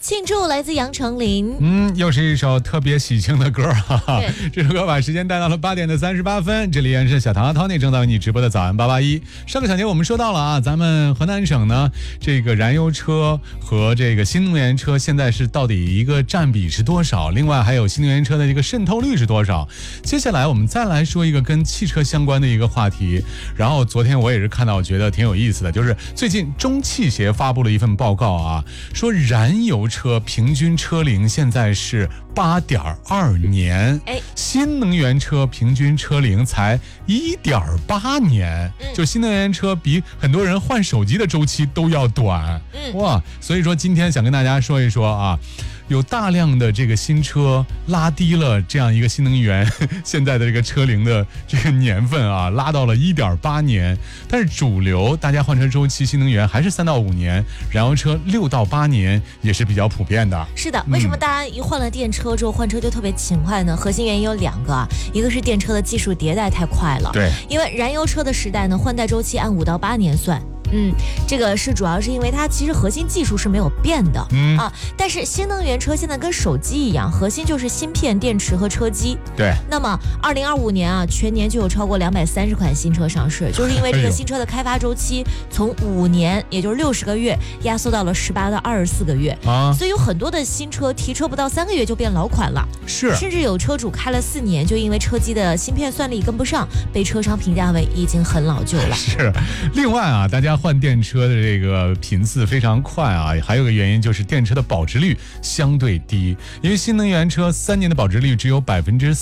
庆祝来自杨丞琳。 又是一首特别喜庆的歌哈哈。这首歌把时间带到了8点的38分，这里依然是小唐和 Tony 正在为你直播的早安881。上个小节我们说到了啊，咱们河南省呢，这个燃油车和这个新能源车现在是到底一个占比是多少？另外还有新能源车的这个渗透率是多少？接下来我们再来说一个跟汽车相关的一个话题。然后昨天我也是看到，觉得挺有意思的，就是最近中汽协发布了一份报告啊，说燃油车平均车龄现在是8.2年，新能源车平均车龄才1.8年，就新能源车比很多人换手机的周期都要短，哇！所以说今天想跟大家说一说啊，有大量的这个新车拉低了这样一个新能源现在的这个车龄的这个年份啊，拉到了1.8年，但是主流大家换车周期新能源还是3到5年，燃油车6到8年也是比较普遍的。 是的，为什么大家一换了电车之后换车就特别勤快呢？核心原因有2个啊，一个是电车的技术迭代太快了， 对， 因为燃油车的时代呢，换代周期按5到8年算。这个是主要是因为它其实核心技术是没有变的，但是新能源车现在跟手机一样，核心就是芯片、电池和车机。 对。 那么2025年啊，全年就有超过230款新车上市，就是因为这个新车的开发周期从5年，也就是60个月，压缩到了18到24个月啊，所以有很多的新车提车不到3个月就变老款了， 是， 甚至有车主开了4年，就因为车机的芯片算力跟不上，被车商评价为已经很老旧了。 是。另外啊，大家换电车的这个频次非常快啊，还有个原因就是电车的保值率相对低，因为新能源车3年的保值率只有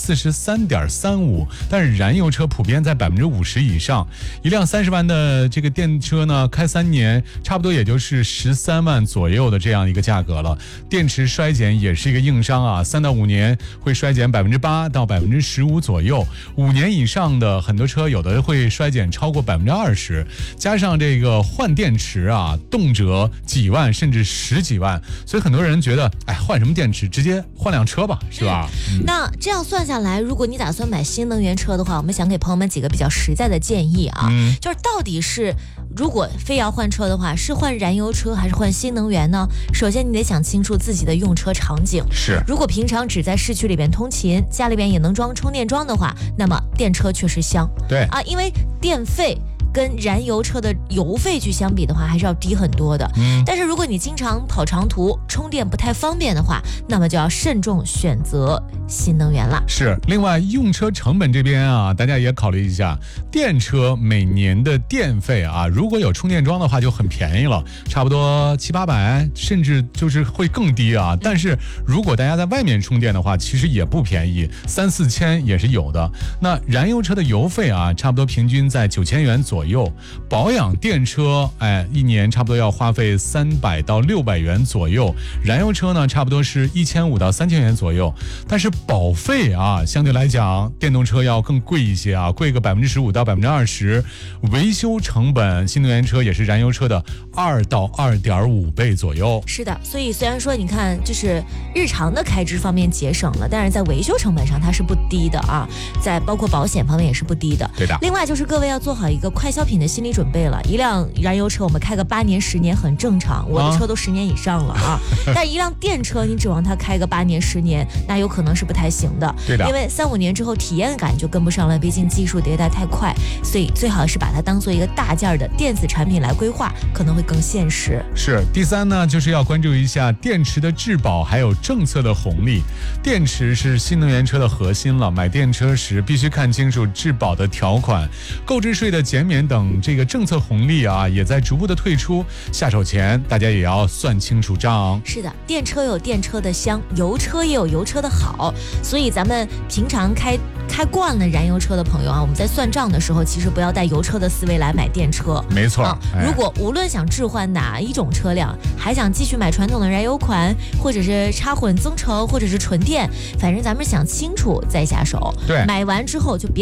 43.35%，但是燃油车普遍在50%以上。一辆30万的这个电车呢，开3年差不多也就是13万左右的这样一个价格了。电池衰减也是一个硬伤啊，3到5年会衰减8%到15%左右，5年以上的很多车有的会衰减超过20%，加上这个换电池啊，动辄几万甚至10几万，所以很多人觉得，换什么电池，直接换辆车吧，是吧？ 那这样算下来，如果你打算买新能源车的话，我们想给朋友们几个比较实在的建议啊，就是到底是如果非要换车的话，是换燃油车还是换新能源呢？首先你得想清楚自己的用车场景， 是， 如果平常只在市区里边通勤，家里边也能装充电桩的话，那么电车确实香， 对啊，因为电费跟燃油车的油费去相比的话，还是要低很多的。但是如果你经常跑长途，充电不太方便的话，那么就要慎重选择新能源了。是， 另外用车成本这边啊，大家也考虑一下，电车每年的电费啊，如果有充电桩的话就很便宜了，差不多700-800，甚至就是会更低啊。但是如果大家在外面充电的话，其实也不便宜，3-4千也是有的。那燃油车的油费啊，差不多平均在9000元左右，保养电车一年差不多要花费300到600元左右，燃油车呢差不多是1500到3000元左右。但是保费啊，相对来讲电动车要更贵一些啊，贵个15%到20%，维修成本新能源车也是燃油车的2到2.5倍左右。 是的，所以虽然说你看就是日常的开支方面节省了，但是在维修成本上它是不低的啊，在包括保险方面也是不低的。 对的。 另外就是各位要做好一个快消品的心理准备了，一辆燃油车我们开个8年10年很正常，我的车都10年以上了啊，但一辆电车你指望它开个8年10年，那有可能是不太行的。 对的， 因为3-5年之后体验感就跟不上了，毕竟技术迭代太快，所以最好是把它当做一个大件的电子产品来规划，可能会更现实。 是。第3呢，就是要关注一下电池的质保还有政策的红利。电池是新能源车的核心了，买电车时必须看清楚质保的条款，购置税的减免等这个政策红利啊，也在逐步的退出，下手前大家也要算清楚账。 是的，电车有电车的香，油车也有油车的好，所以咱们平常开惯了燃油车的朋友啊，我们在算账的时候，其实不要带油车的思维来买电车。 没错。 如果无论想置换哪一种车辆，还想继续买传统的燃油款，或者是插混增程，或者是纯电，反正咱们想清楚再下手。 对， 买完之后就别